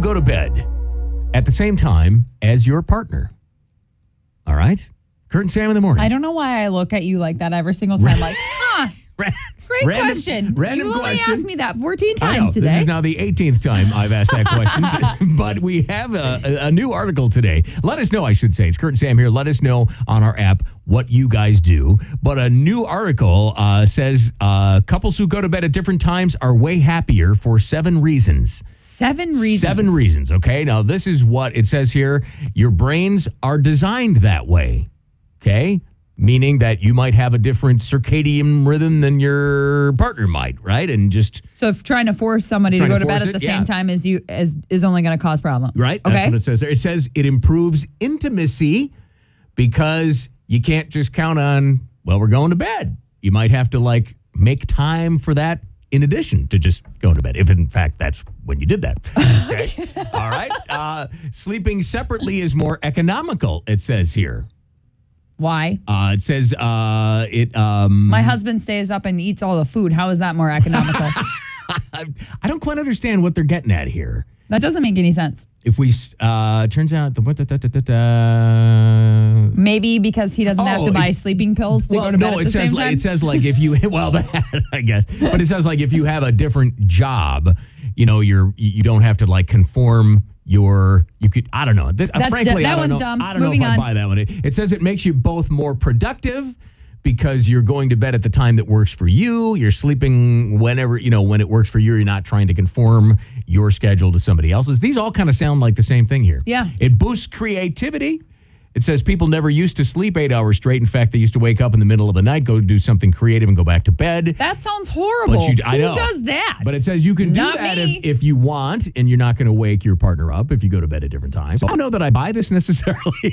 go to bed at the same time as your partner? All right? Kurt and Sam in the morning. I don't know why I look at you like that every single time. Like, great question. Random you only question. asked me that 14 I know. times today. This is now the 18th time I've asked that question. But we have a new article today. Let us know, I should say. It's Kurt and Sam here. Let us know on our app what you guys do. But a new article says couples who go to bed at different times are way happier for 7 reasons. 7 reasons. 7 reasons, okay? Now, this is what it says here. Your brains are designed that way, okay? Meaning that you might have a different circadian rhythm than your partner might, right? And just So if trying to force somebody to go to bed at the same time as you is only going to cause problems. Right? Okay. That's what it says there. It says it improves intimacy because you can't just count on, well, we're going to bed. You might have to make time for that in addition to just going to bed, if in fact that's when you did that. Okay. All right. Sleeping separately is more economical, it says here. Why? It says My husband stays up and eats all the food. How is that more economical? I don't quite understand what they're getting at here. That doesn't make any sense. If we turns out Maybe because he doesn't have to buy sleeping pills to go to bed at the same time. It says if you that I guess, but it says if you have a different job, you don't have to conform. You could, I don't know. Frankly, that I don't one's know. dumb. I don't know Moving if I on. buy that one. It says it makes you both more productive because you're going to bed at the time that works for you. You're sleeping whenever, when it works for you. You're not trying to conform your schedule to somebody else's. These all kind of sound like the same thing here. Yeah. It boosts creativity. It says people never used to sleep 8 hours straight. In fact, they used to wake up in the middle of the night, go do something creative, and go back to bed. That sounds horrible. I know. Who does that? But it says you can do Not that me. if you want, and you're not going to wake your partner up if you go to bed at different times. I don't know that I buy this necessarily.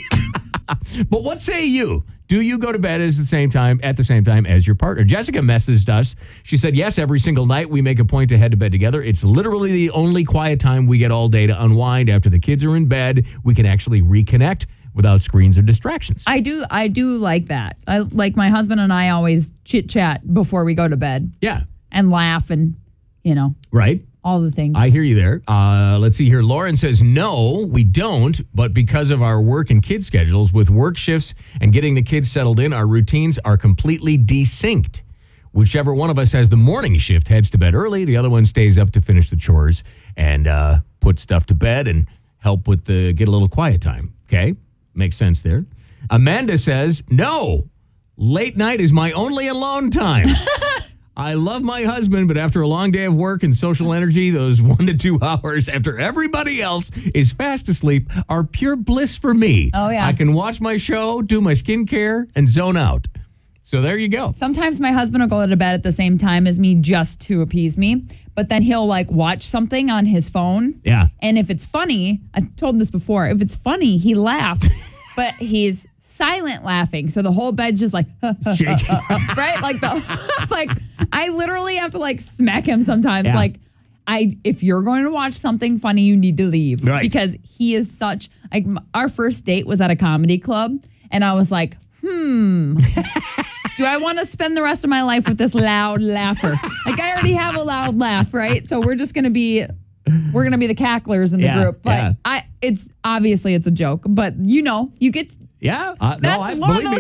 But what say you? Do you go to bed at the same time as your partner? Jessica messaged us. She said, yes, every single night we make a point to head to bed together. It's literally the only quiet time we get all day to unwind. After the kids are in bed, we can actually reconnect without screens or distractions. I do like that. My husband and I always chit chat before we go to bed. Yeah. And laugh and, Right. all the things. I hear you there. Let's see here. Lauren says, no, we don't. But because of our work and kid schedules, with work shifts and getting the kids settled in, our routines are completely desynced. Whichever one of us has the morning shift heads to bed early. The other one stays up to finish the chores and put stuff to bed and help with get a little quiet time. Okay? Makes sense there. Amanda says, no, late night is my only alone time. I love my husband, but after a long day of work and social energy, those 1 to 2 hours after everybody else is fast asleep are pure bliss for me. Oh, yeah. I can watch my show, do my skincare, and zone out. So there you go. Sometimes my husband will go to bed at the same time as me just to appease me, but then he'll watch something on his phone. Yeah. And if it's funny, I've told him this before, if it's funny, he laughs, but he's silent laughing. So the whole bed's just Shaking. right? I literally have to smack him sometimes. Yeah. If you're going to watch something funny, you need to leave. Right. Because he is such, our first date was at a comedy club and I was like, do I want to spend the rest of my life with this loud laugher? I already have a loud laugh, right? So we're just going to be, the cacklers in the group. But it's obviously it's a joke, but you get. Yeah. That's one of those